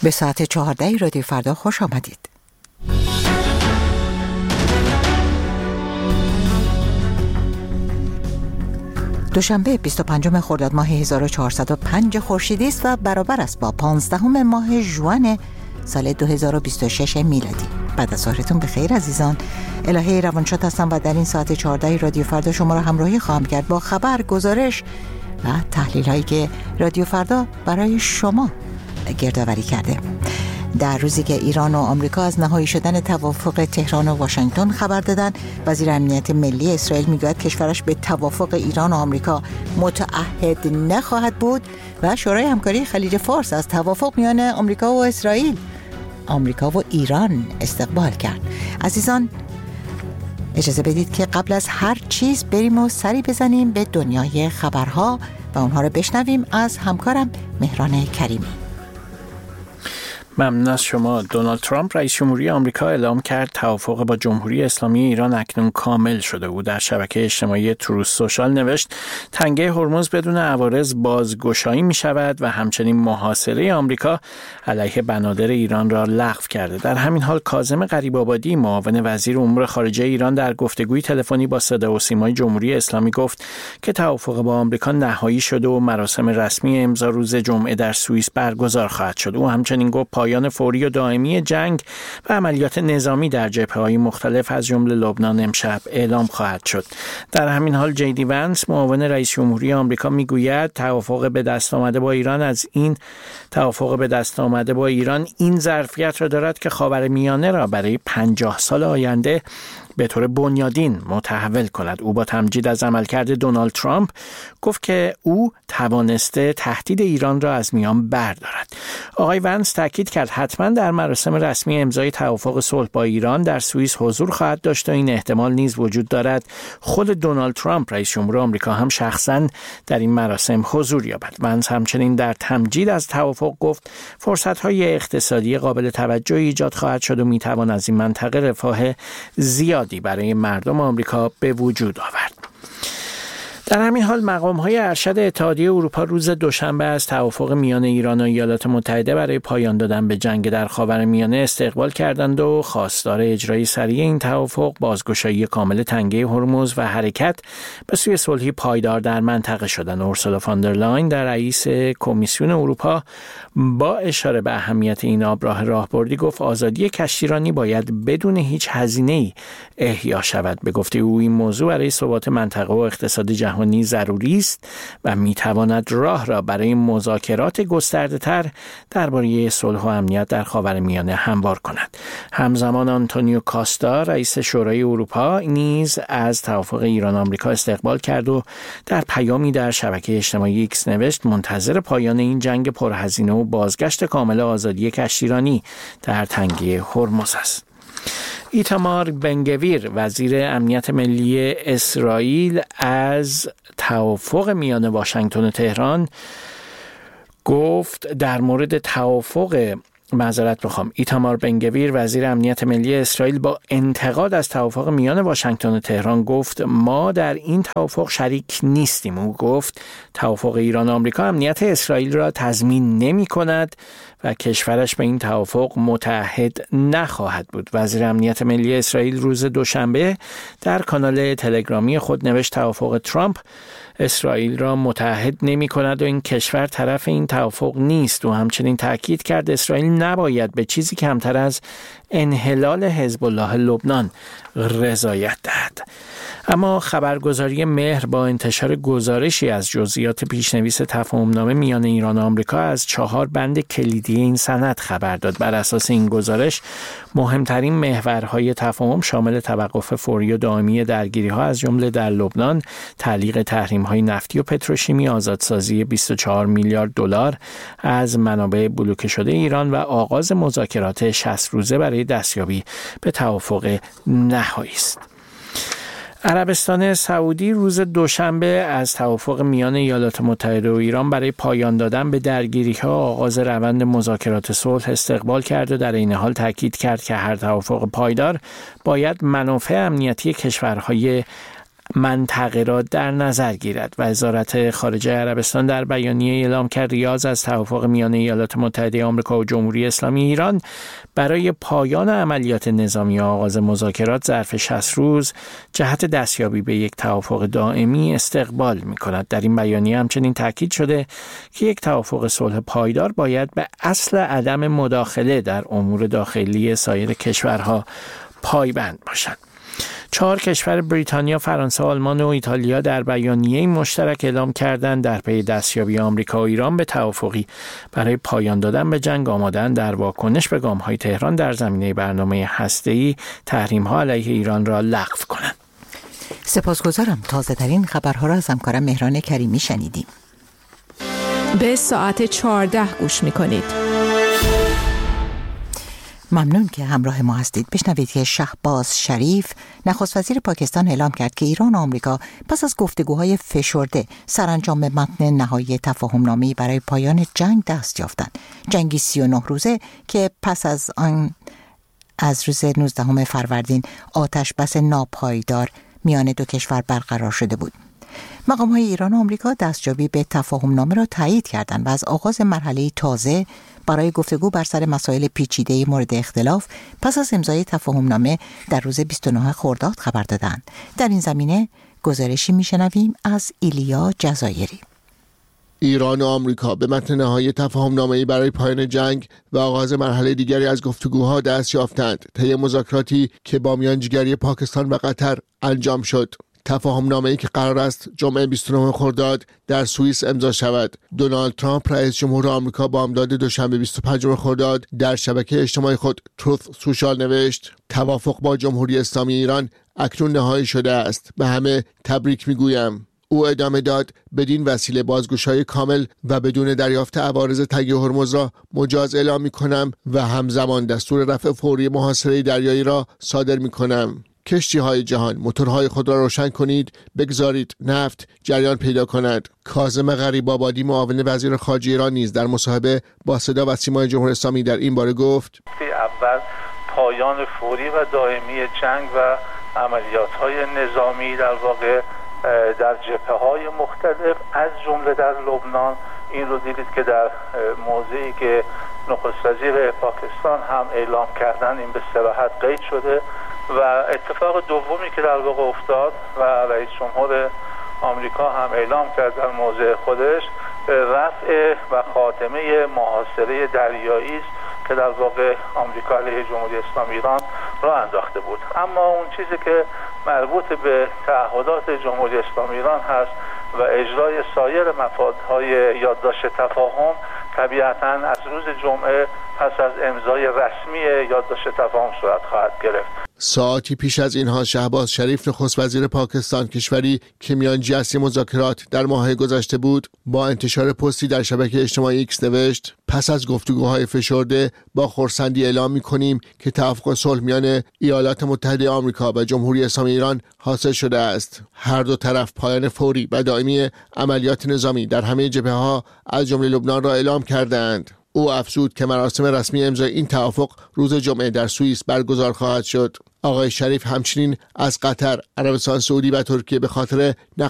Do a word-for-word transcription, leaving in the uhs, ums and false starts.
به ساعت چهارده رادیو فردا خوش آمدید. دوشنبه بیست و پنجم خرداد ماه هزار و چهارصد و پنج خورشیدی است و برابر است با پانزدهم ماه ژوئن سال دو هزار و بیست و شش میلادی. بعد از ظهرتون بخیر عزیزان. الهه روانشاد هستم و در این ساعت چهارده رادیو فردا شما را همراهی خواهم کرد با خبر، گزارش و تحلیل هایی که رادیو فردا برای شما گردآوری کرده. در روزی که ایران و آمریکا از نهایی شدن توافق تهران و واشنگتن خبر دادند، وزیر امنیت ملی اسرائیل میگوید کشورش به توافق ایران و آمریکا متعهد نخواهد بود و شورای همکاری خلیج فارس از توافق میان آمریکا و اسرائیل، آمریکا و ایران استقبال کرد. عزیزان اجازه بدید که قبل از هر چیز بریم و سری بزنیم به دنیای خبرها و اونها رو بشنویم از همکارم مهران کریمی. ممنون از شما. دونالد ترامپ رئیس جمهوری آمریکا اعلام کرد توافق با جمهوری اسلامی ایران اکنون کامل شده. او در شبکه اجتماعی تروث سوشال نوشت تنگه هرمز بدون عوارض بازگشایی می شود و همچنین محاصره آمریکا علیه بنادر ایران را لغو کرده. در همین حال کاظم غریب‌آبادی معاون وزیر امور خارجه ایران در گفتگوی تلفنی با صدا و سیمای جمهوری اسلامی گفت که توافق با آمریکا نهایی شده و مراسم رسمی امضا روز جمعه در سوئیس برگزار خواهد شد. او همچنین گفت پایان فوری و دائمی جنگ و عملیات نظامی در جبهه‌های مختلف از جمله لبنان امشب اعلام خواهد شد. در همین حال جی دی ونس معاون رئیس جمهوری آمریکا میگوید توافق به دست آمده با ایران از این توافق به دست آمده با ایران این ظرفیت را دارد که خاورمیانه را برای پنجاه سال آینده به طور بنیادین متحول کند. او با تمجید از عملکرد دونالد ترامپ گفت که او توانسته تهدید ایران را از میان بردارد. آقای ونس تاکید کرد حتما در مراسم رسمی امضای توافق صلح با ایران در سوئیس حضور خواهد داشت و این احتمال نیز وجود دارد خود دونالد ترامپ رئیس جمهور آمریکا هم شخصا در این مراسم حضور یابد. ونس همچنین در تمجید از توافق گفت فرصت‌های اقتصادی قابل توجهی ایجاد خواهد شد و میتوان از این منطقه رفاه زیاد برای مردم آمریکا به وجود آورد. در همین حال مقام‌های ارشد اتحادیه اروپا روز دوشنبه از توافق میان ایران و ایالات متحده برای پایان دادن به جنگ در خاورمیانه استقبال کردند و خواستار اجرای سریع این توافق، بازگشایی کامل تنگه هرمز و حرکت به سوی صلحی پایدار در منطقه شدند. اورسولا فاندرلاین در رئیس کمیسیون اروپا با اشاره به اهمیت این آبراه راهبردی گفت آزادی کشتیرانی باید بدون هیچ هزینه‌ای احیا شود. به گفته او این موضوع برای ثبات منطقه و اقتصاد جهانی ضروری است و میتواند راه را برای مذاکرات گسترده‌تر درباره صلح و امنیت در خاورمیانه هموار کند. همزمان آنتونیو کاستا رئیس شورای اروپا نیز از توافق ایران آمریکا استقبال کرد و در پیامی در شبکه اجتماعی ایکس نوشت منتظر پایان این جنگ پرهزینه و بازگشت کامل آزادی کشتیرانی در تنگه هرمز است. ایتامار بنگویر وزیر امنیت ملی اسرائیل از توافق میان واشنگتن و تهران گفت در مورد توافق معذرت میخوام ایتامار بنگویر وزیر امنیت ملی اسرائیل با انتقاد از توافق میان واشنگتن و تهران گفت ما در این توافق شریک نیستیم. او گفت توافق ایران و آمریکا امنیت اسرائیل را تضمین نمی کند و کشورش به این توافق متعهد نخواهد بود. وزیر امنیت ملی اسرائیل روز دوشنبه در کانال تلگرامی خود نوشت توافق ترامپ اسرائیل را متعهد نمی کند و این کشور طرف این توافق نیست و همچنین تاکید کرد اسرائیل نباید به چیزی کمتر از انحلال حزب الله لبنان رضایت دهد. اما خبرگزاری مهر با انتشار گزارشی از جزئیات پیشنویس تفاهمنامه میان ایران و آمریکا از چهار بند کلیدی این سند خبر داد. بر اساس این گزارش مهمترین محورهای تفاهم شامل توقف فوری و دائمی درگیری‌ها از جمله در لبنان، تعلیق تحریم‌های نفتی و پتروشیمی، آزادسازی بیست و چهار میلیارد دلار از منابع بلوکه شده ایران و آغاز مذاکرات شصت روزه برای دستیابی به توافق نهایی است. عربستان سعودی روز دوشنبه از توافق میان ایالات متحده و ایران برای پایان دادن به درگیری‌ها آغاز روند مذاکرات صلح استقبال کرد و در این حال تاکید کرد که هر توافق پایدار باید منافع امنیتی کشورهای منطقه را در نظر گیرد. و وزارت خارجه عربستان در بیانیه اعلام کرد ریاض از توافق میان ایالات متحده آمریکا و جمهوری اسلامی ایران برای پایان عملیات نظامی و آغاز مذاکرات ظرف شصت روز جهت دستیابی به یک توافق دائمی استقبال می‌کند. در این بیانیه همچنین تاکید شده که یک توافق صلح پایدار باید به اصل عدم مداخله در امور داخلی سایر کشورها پایبند باشد. چهار کشور بریتانیا، فرانسه، آلمان و ایتالیا در بیانیه مشترک اعلام کردند در پی دستیابی آمریکا و ایران به توافقی برای پایان دادن به جنگ آماده‌اند در واکنش به گام‌های تهران در زمینه برنامه هسته‌ای تحریم‌ها علیه ایران را لغو کنند. سپاسگزارم. تازه‌ترین خبرها را از همکارم مهران کریمی شنیدیم. به ساعت چهارده گوش می‌کنید. ممنون که همراه ما هستید. بشنوید که شهباز شریف نخست وزیر پاکستان اعلام کرد که ایران و آمریکا پس از گفتگوهای فشرده سرانجام به متن نهایی تفاهم‌نامه‌ای برای پایان جنگ دست یافتند. جنگی سی و نه روزه که پس از آن از روز نوزدهم فروردین آتش بس ناپایدار میان دو کشور برقرار شده بود. مقام‌های ایران و آمریکا دستیابی به تفاهم‌نامه را تایید کردند و از آغاز مرحله تازه برای گفتگو بر سر مسائل پیچیده مورد اختلاف پس از امضای تفاهم‌نامه در روز بیست و نه خرداد خبر دادند. در این زمینه گزارشی میشنویم از ایلیا جزایری. ایران و آمریکا به متن نهایی تفاهم‌نامه‌ای برای پایان جنگ و آغاز مرحله دیگری از گفتگوها دست یافتند طی مذاکراتی که با میانجیگری پاکستان و قطر انجام شد. تفاهم‌نامه‌ای که قرار است جمعه بیست و نه خرداد در سوئیس امضا شود. دونالد ترامپ رئیس جمهور آمریکا با امداد دوشنبه بیست و پنجم خرداد در شبکه اجتماعی خود تروث سوشال نوشت: توافق با جمهوری اسلامی ایران اکنون نهایی شده است. به همه تبریک میگویم. او ادامه داد: بدین وسیله بازگشایی کامل و بدون دریافت عوارض تنگه هرمز را مجاز اعلام می‌کنم و همزمان دستور رفع فوری محاصره دریایی را صادر می‌کنم. کشتی های جهان، موتورهای خود را روشن کنید، بگذارید نفت جریان پیدا کند. کاظم غریب‌آبادی معاون وزیر خارجه ایران نیز در مصاحبه با صدا و سیمای جمهوری اسلامی در این باره گفت: اول پایان فوری و دائمی جنگ و عملیات‌های نظامی در واقع در جبهه‌های مختلف از جمله در لبنان. این رو دیدید که در موضعی که نخست وزیر پاکستان هم اعلام کردن این به صراحت قید شده. و اتفاق دومی که در واقع افتاد و رئیس جمهور آمریکا هم اعلام کرد در موضع خودش، رفع و خاتمه محاصره دریایی است که در واقع آمریکا علیه جمهوری اسلامی ایران را انداخته بود. اما اون چیزی که مربوط به تعهدات جمهوری اسلامی ایران هست و اجرای سایر مفادهای یادداشت تفاهم طبیعتاً از روز جمعه پس از امضای رسمی یادداشت تفاهم صورت خواهد گرفت. ساعتی پیش از اینها شهباز شریف نخست وزیر پاکستان، کشوری که میانجی اصلی مذاکرات در ماه گذشته بود، با انتشار پستی در شبکه اجتماعی ایکس نوشت: پس از گفتگوهای فشرده با خرسندی اعلام می‌کنیم که توافق صلح میان ایالات متحده آمریکا و جمهوری اسلامی ایران حاصل شده است. هر دو طرف پایان فوری و دائمی عملیات نظامی در همه جبهه‌ها از جمله لبنان را اعلام کردند. او افزود که مراسم رسمی امضای این توافق روز جمعه در سوئیس برگزار خواهد شد. آقای شریف همچنین از قطر، عربستان سعودی و ترکیه به خاطر نقد